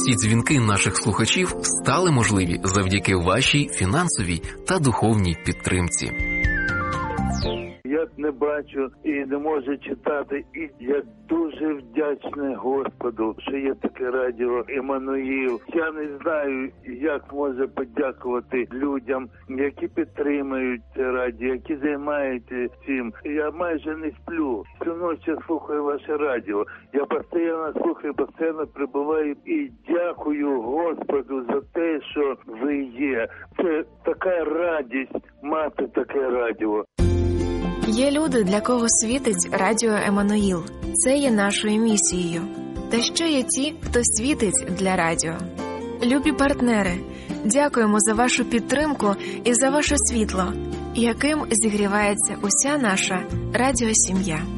Усі дзвінки наших слухачів стали можливі завдяки вашій фінансовій та духовній підтримці. Я не бачу і не можу читати, і я дуже вдячний Господу, що є таке радіо «Еммануїл». Я не знаю, як можу подякувати людям, які підтримують це радіо, які займаються цим. Я майже не сплю. Всю ніч я слухаю ваше радіо. Я постійно слухаю, постійно прибуваю і дякую Господу за те, що ви є. Це така радість мати таке радіо. Є люди, для кого світить радіо «Еммануїл». Це є нашою місією. Та ще є ті, хто світить для радіо. Любі партнери, дякуємо за вашу підтримку і за ваше світло, яким зігрівається уся наша радіосім'я.